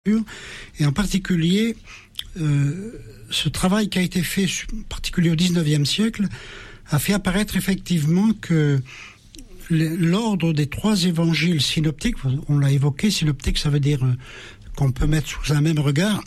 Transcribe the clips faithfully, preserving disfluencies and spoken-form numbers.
et en particulier euh, ce travail qui a été fait, en particulier au dix-neuvième siècle, a fait apparaître effectivement que l'ordre des trois évangiles synoptiques, on l'a évoqué, synoptique ça veut dire qu'on peut mettre sous un même regard,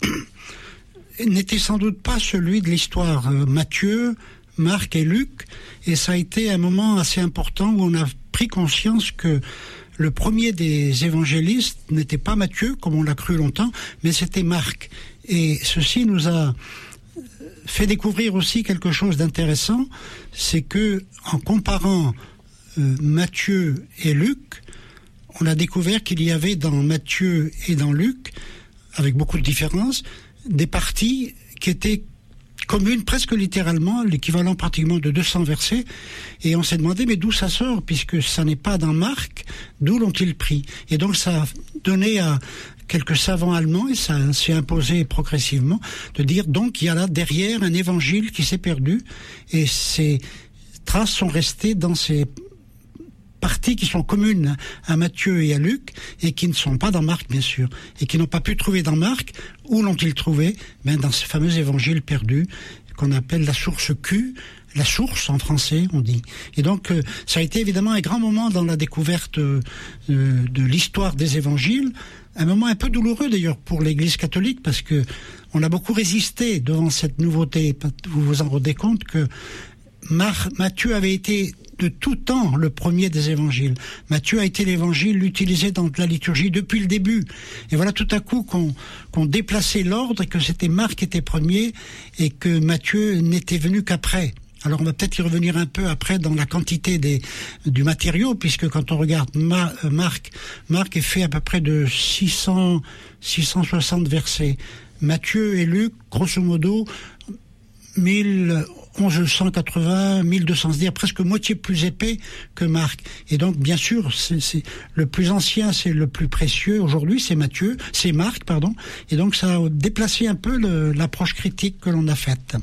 n'était sans doute pas celui de l'histoire. Matthieu, Marc et Luc, et ça a été un moment assez important où on a pris conscience que le premier des évangélistes n'était pas Matthieu, comme on l'a cru longtemps, mais c'était Marc. Et ceci nous a fait découvrir aussi quelque chose d'intéressant, c'est que en comparant euh, Matthieu et Luc, on a découvert qu'il y avait dans Matthieu et dans Luc, avec beaucoup de différences, des parties qui étaient communes, presque littéralement, l'équivalent pratiquement de deux cents versets, et on s'est demandé mais d'où ça sort, puisque ça n'est pas dans Marc, d'où l'ont-ils pris? Et donc ça a donné à quelques savants allemands, et ça s'est imposé progressivement, de dire donc il y a là derrière un évangile qui s'est perdu, et ces traces sont restées dans ces parties qui sont communes à Matthieu et à Luc, et qui ne sont pas dans Marc, bien sûr, et qui n'ont pas pu trouver dans Marc. Où l'ont-ils trouvé? Ben, dans ce fameux évangile perdu, qu'on appelle la source Q, la source en français, on dit. Et donc, euh, ça a été évidemment un grand moment dans la découverte euh, de l'histoire des évangiles, un moment un peu douloureux d'ailleurs pour l'Église catholique, parce que on a beaucoup résisté devant cette nouveauté. Vous vous en rendez compte que Mar- Matthieu avait été de tout temps le premier des évangiles. Matthieu a été l'évangile utilisé dans la liturgie depuis le début. Et voilà tout à coup qu'on, qu'on déplaçait l'ordre et que c'était Marc qui était premier et que Matthieu n'était venu qu'après. Alors on va peut-être y revenir un peu après dans la quantité des, du matériau, puisque quand on regarde Ma, euh, Marc, Marc est fait à peu près de six cents, six cent soixante versets. Matthieu et Luc, grosso modo, mille onze cent quatre-vingts, mille deux cents, c'est-à-dire presque moitié plus épais que Marc. Et donc, bien sûr, c'est, c'est le plus ancien, c'est le plus précieux. Aujourd'hui, c'est Matthieu, c'est Marc, pardon. Et donc, ça a déplacé un peu le, l'approche critique que l'on a faite.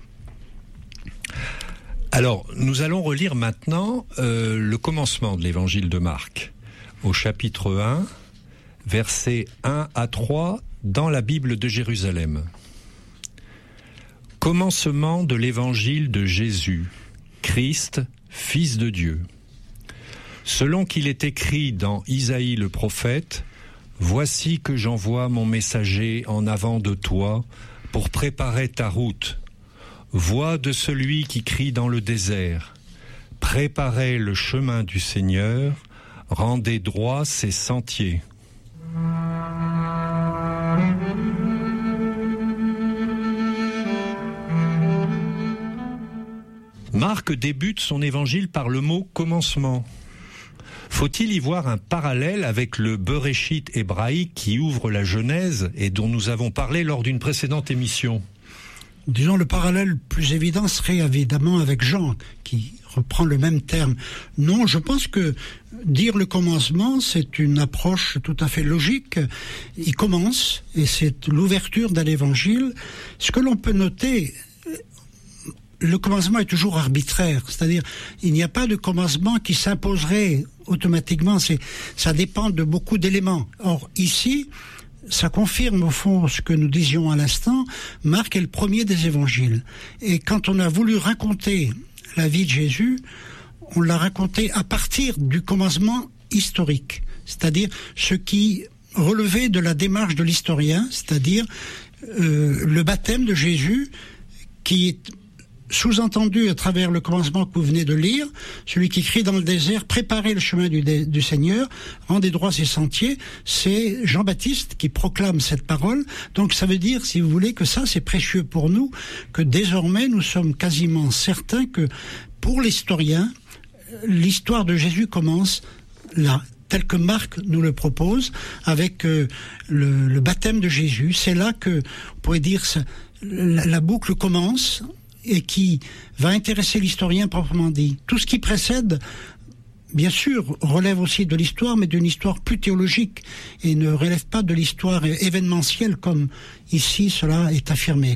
Alors, nous allons relire maintenant euh, le commencement de l'évangile de Marc, au chapitre un, versets un à trois, dans la Bible de Jérusalem. Commencement de l'évangile de Jésus, Christ, Fils de Dieu. Selon qu'il est écrit dans Isaïe le prophète, « Voici que j'envoie mon messager en avant de toi pour préparer ta route. Voix de celui qui crie dans le désert, préparez le chemin du Seigneur, rendez droits ses sentiers. » Marc débute son évangile par le mot « commencement ». Faut-il y voir un parallèle avec le Beréchit hébraïque qui ouvre la Genèse et dont nous avons parlé lors d'une précédente émission? Disons, le parallèle plus évident serait évidemment avec Jean, qui reprend le même terme. Non, je pense que dire le commencement, c'est une approche tout à fait logique. Il commence, et c'est l'ouverture d'un évangile. Ce que l'on peut noter, le commencement est toujours arbitraire, c'est-à-dire il n'y a pas de commencement qui s'imposerait automatiquement, c'est, ça dépend de beaucoup d'éléments. Or, ici, ça confirme au fond ce que nous disions à l'instant, Marc est le premier des évangiles. Et quand on a voulu raconter la vie de Jésus, on l'a raconté à partir du commencement historique, c'est-à-dire ce qui relevait de la démarche de l'historien, c'est-à-dire euh, le baptême de Jésus qui est sous-entendu à travers le commencement que vous venez de lire, celui qui crie dans le désert, préparez le chemin du, dé, du Seigneur, rendez droit ses sentiers, c'est Jean-Baptiste qui proclame cette parole. Donc ça veut dire, si vous voulez, que ça c'est précieux pour nous, que désormais nous sommes quasiment certains que pour l'historien, l'histoire de Jésus commence là, tel que Marc nous le propose, avec euh, le, le baptême de Jésus. C'est là que, on pourrait dire, ça, la, la boucle commence, et qui va intéresser l'historien proprement dit. Tout ce qui précède, bien sûr, relève aussi de l'histoire, mais d'une histoire plus théologique, et ne relève pas de l'histoire événementielle, comme ici cela est affirmé.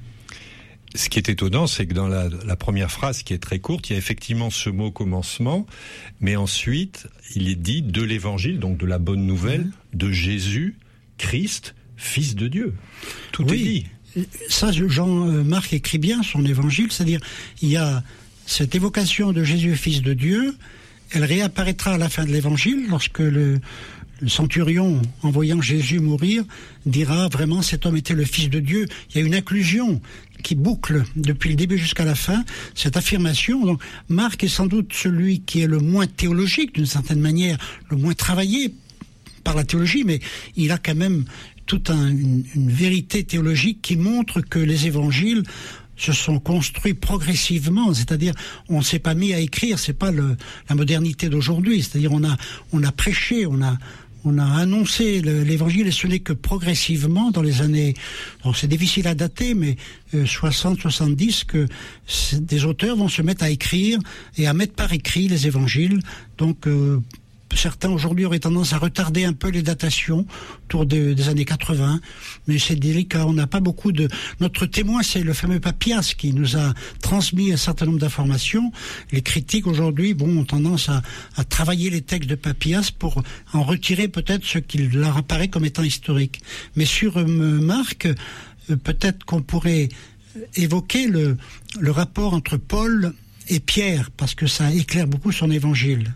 Ce qui est étonnant, c'est que dans la, la première phrase, qui est très courte, il y a effectivement ce mot « commencement », mais ensuite, il est dit de l'évangile, donc de la bonne nouvelle, mmh. de Jésus, Christ, fils de Dieu. Tout oui. est dit. Ça, Jean-Marc écrit bien son évangile, c'est-à-dire il y a cette évocation de Jésus, fils de Dieu, elle réapparaîtra à la fin de l'évangile lorsque le, le centurion, en voyant Jésus mourir, dira vraiment cet homme était le fils de Dieu. Il y a une inclusion qui boucle depuis le début jusqu'à la fin, cette affirmation. Donc, Marc est sans doute celui qui est le moins théologique, d'une certaine manière, le moins travaillé par la théologie, mais il a quand même toute un, une, une vérité théologique qui montre que les évangiles se sont construits progressivement, c'est-à-dire on s'est pas mis à écrire, c'est pas le, la modernité d'aujourd'hui, c'est-à-dire on a on a prêché, on a on a annoncé le, l'évangile et ce n'est que progressivement dans les années, bon, c'est difficile à dater, mais euh, soixante soixante-dix que des auteurs vont se mettre à écrire et à mettre par écrit les évangiles, donc euh, certains aujourd'hui auraient tendance à retarder un peu les datations autour de, des années quatre-vingts, mais c'est délicat. On n'a pas beaucoup de... Notre témoin, c'est le fameux Papias qui nous a transmis un certain nombre d'informations. Les critiques aujourd'hui, bon, ont tendance à, à travailler les textes de Papias pour en retirer peut-être ce qui leur apparaît comme étant historique. Mais sur euh, Marc, euh, peut-être qu'on pourrait évoquer le, le rapport entre Paul et Pierre, parce que ça éclaire beaucoup son évangile.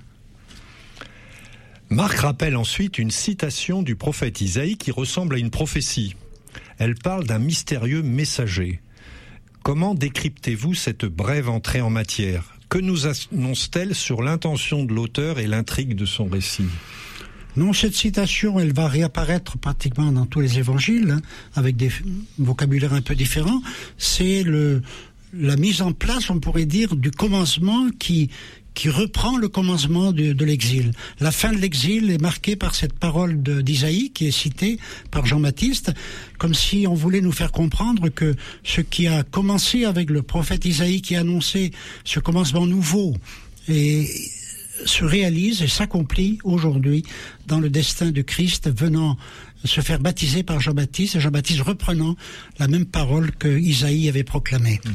Marc rappelle ensuite une citation du prophète Isaïe qui ressemble à une prophétie. Elle parle d'un mystérieux messager. Comment décryptez-vous cette brève entrée en matière ? Que nous annonce-t-elle sur l'intention de l'auteur et l'intrigue de son récit ? Non, cette citation, elle va réapparaître pratiquement dans tous les évangiles, hein, avec des vocabulaires un peu différents. C'est le, la mise en place, on pourrait dire, du commencement qui... qui reprend le commencement de, de l'exil. La fin de l'exil est marquée par cette parole de, d'Isaïe qui est citée par Jean-Baptiste, comme si on voulait nous faire comprendre que ce qui a commencé avec le prophète Isaïe qui a annoncé ce commencement nouveau et se réalise et s'accomplit aujourd'hui dans le destin de Christ venant se faire baptiser par Jean-Baptiste et Jean-Baptiste reprenant la même parole que Isaïe avait proclamée. Mmh.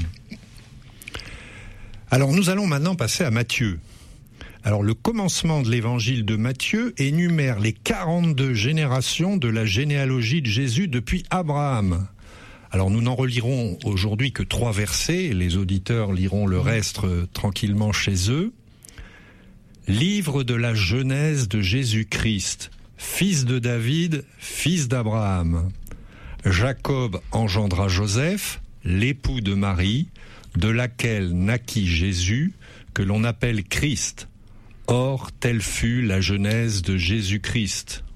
Alors nous allons maintenant passer à Matthieu. Alors le commencement de l'évangile de Matthieu énumère les quarante-deux générations de la généalogie de Jésus depuis Abraham. Alors nous n'en relirons aujourd'hui que trois versets, les auditeurs liront le reste euh, tranquillement chez eux. Livre de la genèse de Jésus-Christ, fils de David, fils d'Abraham. Jacob engendra Joseph, l'époux de Marie, de laquelle naquit Jésus, que l'on appelle Christ. Or, telle fut la genèse de Jésus-Christ.